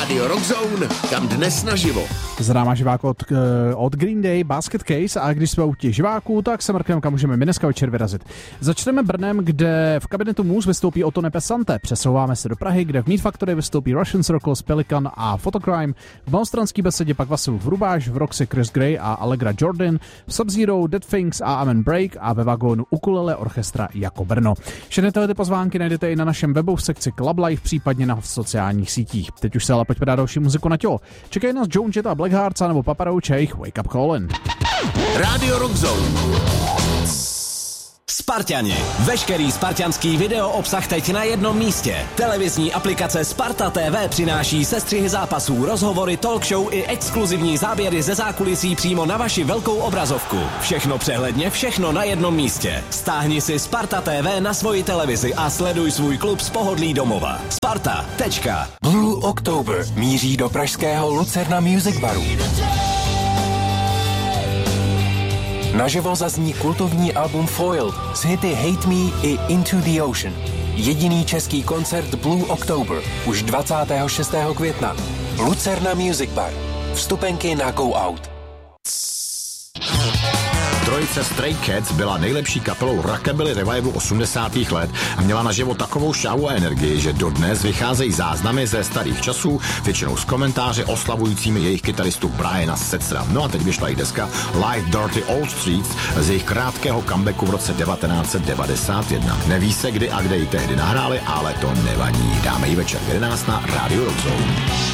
Radio Rock Zone, kam dnes naživo. Známá živák od Green Day, Basket Case, a když jsme u těch živáků, tak se mrkneme, kam můžeme my dneska večer vyrazit. Začneme Brnem, kde v kabinetu Muse vystoupí Ottone Pesante. Přesouváme se do Prahy, kde v Meat Factory vystoupí Russian Circles, Pelican a Photocrime. V Malostranský besedě pak Vasil Vrubáš, v Roxy Chris Gray a Allegra Jordan, v Sub-Zero, Dead Things a Amen Break a ve vagónu Ukulele orchestra Jako Brno. Všechny tyhle pozvánky najdete i na našem webu v sekci Club Life, případně na sociálních sítích. Teď už se ale pojďme dát další muziku na tělo. Čekají nás Joan Jett a Blackhearts nebo Papa Roach a jejich Wake Up Callin'. Radio Rock Zone. Sparťani. Veškerý spartianský video obsah teď na jednom místě. Televizní aplikace Sparta TV přináší sestřihy zápasů, rozhovory, talk show i exkluzivní záběry ze zákulisí přímo na vaši velkou obrazovku. Všechno přehledně, všechno na jednom místě. Stáhni si Sparta TV na svoji televizi a sleduj svůj klub z pohodlí domova. Sparta. Blue October míří do pražského Lucerna Music Baru. Naživo zazní kultovní album Foiled s hity Hate Me i Into the Ocean. Jediný český koncert Blue October už 26. května. Lucerna Music Bar. Vstupenky na Go Out. Trojice Stray Cats byla nejlepší kapelou rockabilly revivalu 80. let a měla naživo takovou šávu a energii, že dodnes vycházejí záznamy ze starých časů, většinou s komentáři oslavujícími jejich kytaristu Briana Setzera. No a teď vyšla i deska Live Dirty Old Streets z jejich krátkého comebacku v roce 1991. Neví se kdy a kde ji tehdy nahráli, ale to nevadí. Dáme ji večer 11 na Radio Rock Zone.